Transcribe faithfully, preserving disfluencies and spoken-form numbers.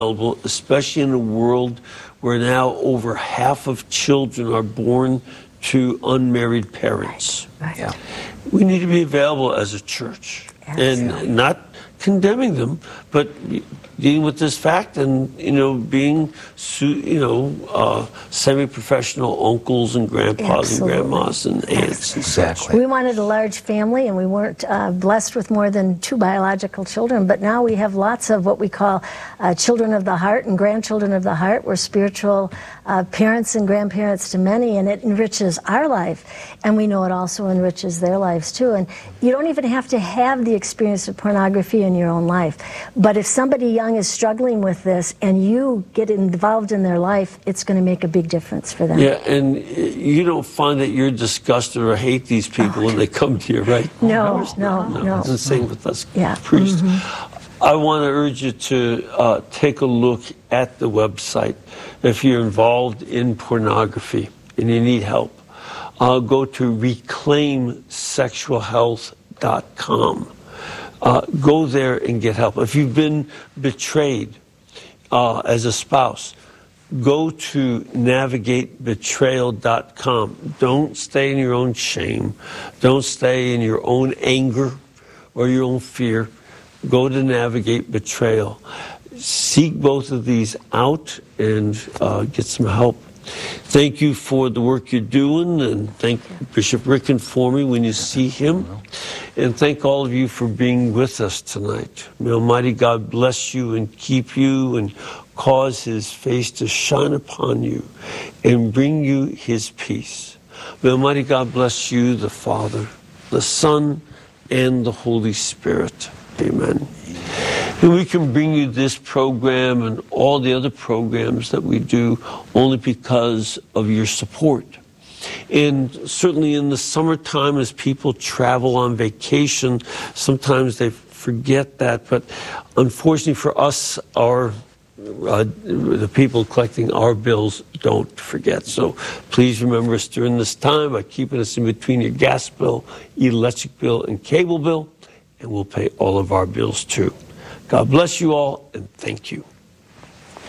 available, especially in a world where now over half of children are born to unmarried parents. Right, right. Yeah. We need to be available as a church. Absolutely. And not condemning them, but dealing with this fact and, you know, being, you know, uh, semi-professional uncles and grandpas Absolutely. and grandmas and aunts and such. Exactly. We wanted a large family, and we weren't uh, blessed with more than two biological children, but now we have lots of what we call uh, children of the heart and grandchildren of the heart. We're spiritual uh, parents and grandparents to many, and it enriches our life, and we know it also enriches their lives too. And you don't even have to have the experience of pornography in your own life, but if somebody young is struggling with this and you get involved in their life, it's going to make a big difference for them. Yeah, and you don't find that you're disgusted or hate these people oh. when they come to you, right? No, no, no. no. It's the same with us yeah. priests. Mm-hmm. I want to urge you to uh, take a look at the website. If you're involved in pornography and you need help, uh, go to reclaim sexual health dot com. Uh, go there and get help. If you've been betrayed uh, as a spouse, go to navigate betrayal dot com. Don't stay in your own shame. Don't stay in your own anger or your own fear. Go to Navigate Betrayal. Seek both of these out and uh, get some help. Thank you for the work you're doing, and thank Bishop Ricken for me when you see him. And thank all of you for being with us tonight. May Almighty God bless you and keep you and cause his face to shine upon you and bring you his peace. May Almighty God bless you, the Father, the Son, and the Holy Spirit. Amen. And we can bring you this program and all the other programs that we do only because of your support. And certainly in the summertime, as people travel on vacation, sometimes they forget that. But unfortunately for us, our uh, the people collecting our bills don't forget. So please remember us during this time by keeping us in between your gas bill, electric bill, and cable bill, and we'll pay all of our bills too. God bless you all, and thank you.